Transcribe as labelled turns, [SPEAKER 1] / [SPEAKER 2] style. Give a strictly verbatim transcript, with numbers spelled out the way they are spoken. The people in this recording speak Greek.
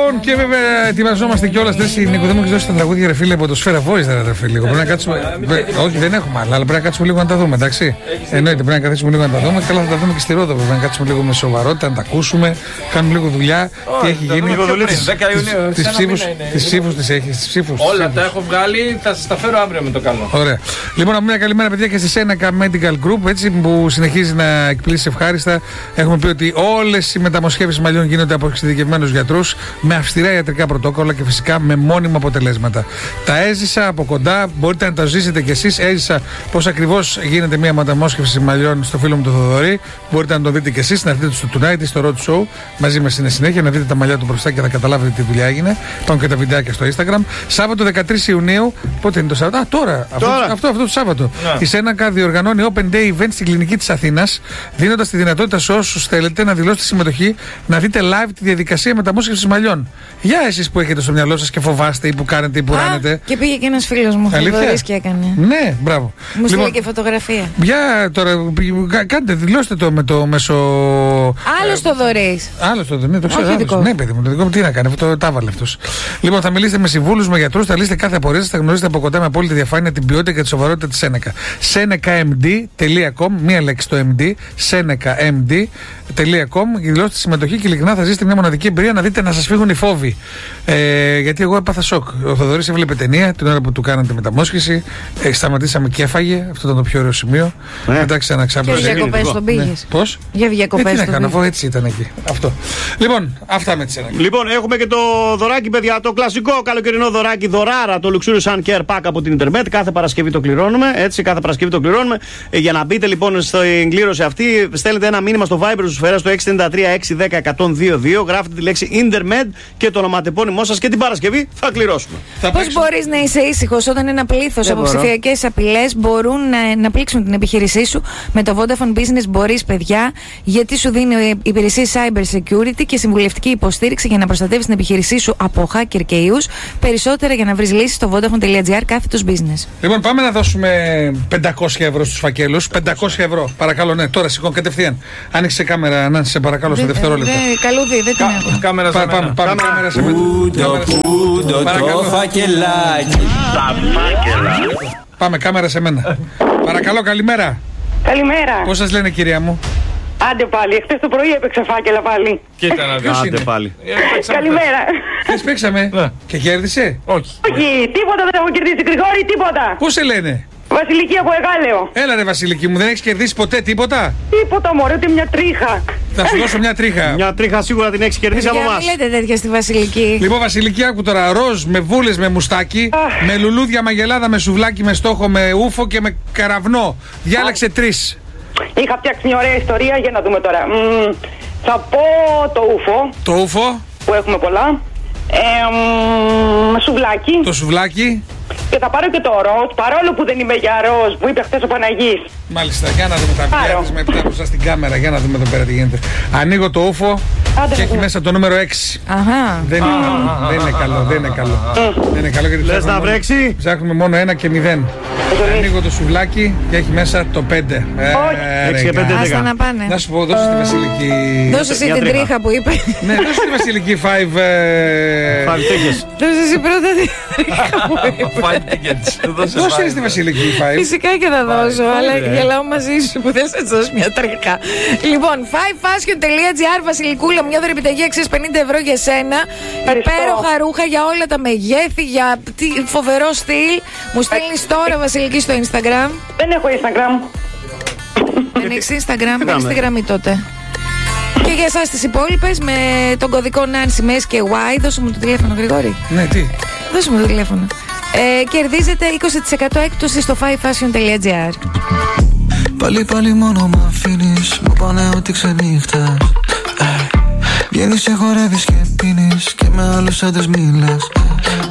[SPEAKER 1] Λοιπόν, και βέβαια ετοιμαζόμαστε κιόλας. Νίκο, δεν μου έχει δώσει τα τραγούδια, ρε φίλε, από το Σφαίρα Voice, ρε φίλε. Λίγο. Πρέπει να κάτσουμε. Όχι, δεν έχουμε άλλα, αλλά πρέπει να κάτσουμε λίγο να τα δούμε, εντάξει. Εννοείται, πρέπει να καθίσουμε λίγο να τα δούμε. Καλά, θα τα δούμε και στη Ρόδο. Πρέπει να κάτσουμε λίγο με σοβαρότητα, να τα ακούσουμε. Κάνουμε λίγο δουλειά. Τι έχει γίνει. Τι ψήφου τι έχει.
[SPEAKER 2] Όλα τα έχω βγάλει, θα σα τα φέρω αύριο με το καλό.
[SPEAKER 1] Ωραία. Λοιπόν, να πούμε μια καλημέρα, παιδιά, και στη Σένεκα Medical Group, έτσι, που συνεχίζει να εκπλήσει ευχάριστα. Έχουμε πει ότι όλες οι μεταμοσχεύσεις μαλλιών γίνονται από εξειδικευμένους γιατρούς με αυστηρά ιατρικά πρωτόκολλα και φυσικά με μόνιμα αποτελέσματα. Τα έζησα από κοντά, μπορείτε να τα ζήσετε κι εσείς. Έζησα πώς ακριβώς γίνεται μια μεταμόσχευση μαλλιών στο φίλο μου το Θοδωρή. Μπορείτε να το δείτε κι εσείς, να δείτε στο Tonight ή στο Road Show μαζί μας στην συνέχεια, να δείτε τα μαλλιά του μπροστά και θα καταλάβετε τι δουλειά έγινε. Υπάρχουν και τα βιντεάκια στο Instagram. Σάββατο δεκατρείς Ιουνίου, πότε είναι το Σάββατο? Α, τώρα, τώρα. Αυτό, αυτό, αυτό το Σάββατο. Yeah. Η Σένακα διοργανώνει Open Day Event στην κλινική της Αθήνας, δίνοντας τη δυνατότητα σε όσους θέλετε να δηλώσετε συμμετοχή, να δείτε live τη διαδικασία μεταμόσχευσης μαλλιών. Για εσείς που έχετε στο μυαλό σας και φοβάστε ή που κάνετε ή που ράνετε.
[SPEAKER 3] Και πήγε και ένας φίλος μου, Θοδωρής, και έκανε.
[SPEAKER 1] Ναι, μπράβο.
[SPEAKER 3] Μου στείλε λοιπόν, και φωτογραφία.
[SPEAKER 1] Για τώρα, κάντε, δηλώστε το με το μέσο.
[SPEAKER 3] Άλλος Θοδωρής.
[SPEAKER 1] Άλλος Θοδωρής, ναι, το ξέρω. Άλλος. Ναι, παιδί μου, το δικό μου τι να κάνει, αυτό το άβαλε αυτός. Λοιπόν, θα μιλήσετε με συμβούλους, με γιατρούς, θα λύσετε κάθε απορία σας, θα γνωρίσετε από κοντά με απόλυτη διαφάνεια την ποιότητα και τη σοβαρότητα της Σένεκα. σένεκα εμ ντι τελεία κομ, μία λέξη το εμ ντι, σένεκα εμ ντι τελεία κομ, δηλώστε συμμετοχή και ειλικρινά θα ζήσετε μια μοναδική εμπειρία να δείτε να σας φύγουν οι φόβοι. Ε, γιατί εγώ έπαθα σοκ. Ο Θοδωρής έβλεπε ταινία την ώρα που του κάνατε μεταμόσχευση. Ε, σταματήσαμε και έφαγε. Αυτό ήταν το πιο ωραίο σημείο.
[SPEAKER 3] Ναι.
[SPEAKER 1] Μετά ξαναξάπλωσε.
[SPEAKER 3] Για διακοπές τον πήγες.
[SPEAKER 1] Πώς?
[SPEAKER 3] Για διακοπές.
[SPEAKER 1] Ε, τι να κάνω, αφού έτσι ήταν εκεί. Αυτό. Λοιπόν, αυτά με τη Σένεκα.
[SPEAKER 4] Λοιπόν, έχουμε και το δωράκι, παιδιά. Το κλασικό καλοκαιρινό δωράκι, δωράρα, το Luxurious Sun Care Pack από την Internet. Κάθε Παρασκευή το κληρώνουμε. Έτσι, κάθε Παρασκευή το κληρώνουμε. Ε, για να μπείτε λοιπόν στην κλήρωση αυτή, στέλνετε ένα μήνυμα στο Viber του Σφαίρα στο έξι εννιά τρία έξι ένα μηδέν ένα μηδέν δύο δύο. Γράφετε τη λέξη Intermed και το ονοματεπώνυμό σας και την Παρασκευή θα κληρώσουμε.
[SPEAKER 3] Πώς μπορείς να είσαι ήσυχος όταν ένα πλήθος από ψηφιακές απειλές μπορούν να, να πλήξουν την επιχείρησή σου? Με το Vodafone Business μπορείς, παιδιά, γιατί σου δίνει υπηρεσίες cyber security και συμβουλευτική υποστήριξη για να προστατεύεις την επιχείρησή σου από hacker και ιούς. Περισσότερα για να βρεις λύσεις στο vodafone.gr κάθετος business.
[SPEAKER 1] Λοιπόν, πάμε να δώσουμε πεντακόσια ευρώ στους φακέλους. πεντακόσια ευρώ. Παρακαλώ, ναι, τώρα σηκώ κατευθείαν. Άνοιξε κάμερα, να σε παρακαλώ σε δευτερόλεπτα.
[SPEAKER 3] Καλούδι, δεν την έχω.
[SPEAKER 2] Κάμερα σε μένα.
[SPEAKER 1] Πάμε, κάμερα σε μένα.
[SPEAKER 5] Το φακελάκι.
[SPEAKER 6] Τα φάκελα.
[SPEAKER 1] Πάμε, κάμερα σε μένα. Παρακαλώ, καλημέρα.
[SPEAKER 6] Καλημέρα.
[SPEAKER 1] Πώς σας λένε, κυρία μου?
[SPEAKER 6] Άντε πάλι, χτες το πρωί έπαιξα φάκελα πάλι.
[SPEAKER 2] Κοίτα να δεις.
[SPEAKER 4] Άντε πάλι.
[SPEAKER 6] Καλημέρα.
[SPEAKER 1] Χθες παίξαμε και κέρδισε?
[SPEAKER 2] Όχι.
[SPEAKER 6] Όχι, τίποτα δεν έχω κερδίσει, Γρηγόρη, τίποτα.
[SPEAKER 1] Πώς σε λένε?
[SPEAKER 6] Βασιλική από Εγάλεο.
[SPEAKER 1] Έλα ρε Βασιλική μου, δεν έχεις κερδίσει ποτέ τίποτα?
[SPEAKER 6] Τίποτα μωρέ, ούτε μια τρίχα.
[SPEAKER 1] Θα σου δώσω μια τρίχα.
[SPEAKER 4] Μια τρίχα σίγουρα την έχεις κερδίσει από εμάς.
[SPEAKER 3] Μην λέτε τέτοια στη Βασιλική.
[SPEAKER 1] Λοιπόν, Βασιλική, άκου τώρα. Ροζ με βούλες με μουστάκι,
[SPEAKER 6] Αχ.
[SPEAKER 1] με λουλούδια μαγελάδα, με σουβλάκι, με στόχο, με ούφο και με καραβνό. Διάλεξε τρεις.
[SPEAKER 6] Είχα φτιάξει μια ωραία ιστορία για να δούμε τώρα. Μ, θα πω το ούφο,
[SPEAKER 1] Το ούφο,
[SPEAKER 6] που έχουμε πολλά. Ε, μ, σουβλάκι.
[SPEAKER 1] το σουβλάκι.
[SPEAKER 6] Και θα πάρω και το ροζ, παρόλο που δεν είμαι για ροζ, που είπε χθες ο Παναγής.
[SPEAKER 1] Μάλιστα, για να δούμε τα βιβλία της με επτά μπροστά στην κάμερα. Για να δούμε εδώ πέρα τι γίνεται. Ανοίγω το ούφο.
[SPEAKER 6] Άντε,
[SPEAKER 1] Και έχει
[SPEAKER 6] δούμε.
[SPEAKER 1] μέσα το νούμερο έξι.
[SPEAKER 3] Αχα.
[SPEAKER 1] Δεν είναι καλό, δεν είναι καλό, δεν είναι καλό. Δεν είναι καλό γιατί
[SPEAKER 4] Λες
[SPEAKER 1] ψάχνουμε
[SPEAKER 4] να
[SPEAKER 1] μόνο-
[SPEAKER 4] βρέξει?
[SPEAKER 1] Ψάχνουμε μόνο ένα και μηδέν. Ανοίγω το σουβλάκι και έχει μέσα το πέντε. Ε,
[SPEAKER 6] Όχι.
[SPEAKER 4] έξι και πέντε.
[SPEAKER 3] Άστα να πάνε.
[SPEAKER 1] Να σου πω, δώσε στη Βασιλική.
[SPEAKER 3] Δώσε εσύ
[SPEAKER 4] μια
[SPEAKER 3] την
[SPEAKER 4] τρίχα.
[SPEAKER 3] τρίχα που είπε.
[SPEAKER 1] Ναι, δώσε στη Βασιλική five. ε,
[SPEAKER 4] Πάλι τρίχες.
[SPEAKER 3] Δώσε εσύ πρώτα την τρίχα που είπε.
[SPEAKER 2] Five tickets.
[SPEAKER 1] Δώσε στη Βασιλική five.
[SPEAKER 3] Φυσικά και θα δώσω, αλλά γελάω μαζί σου που δεν θα τη δώσω μια τρίχα. Λοιπόν, five fashion τελεία gr, Βασιλικούλα, μια δωρεπιταγή αξίας πενήντα ευρώ για σένα.
[SPEAKER 6] Ευχαριστώ.
[SPEAKER 3] Υπέροχα ρούχα για όλα τα μεγέθη, για τι φοβερό στυλ. Μου στέλνει τώρα, Βασιλική, στο Instagram.
[SPEAKER 6] Δεν έχω Instagram.
[SPEAKER 3] Δεν έχει Instagram,
[SPEAKER 4] Τι
[SPEAKER 3] μπαίνει στη
[SPEAKER 4] κάνουμε?
[SPEAKER 3] γραμμή τότε. Και για εσάς τις υπόλοιπες, με τον κωδικό Nancy Mes και Y, δώσε μου το τηλέφωνο, Γρηγόρη.
[SPEAKER 1] Ναι, τι.
[SPEAKER 3] Δώσε μου το τηλέφωνο. Ε, κερδίζετε είκοσι τοις εκατό έκπτωση στο five fashion τελεία gr.
[SPEAKER 5] Πάλι πάλι μόνο μ' αφήνεις, μου πάνε ότι ξενύχτας. Βγαίνεις και χορεύεις και πίνεις και με άλλους άντρες μιλάς.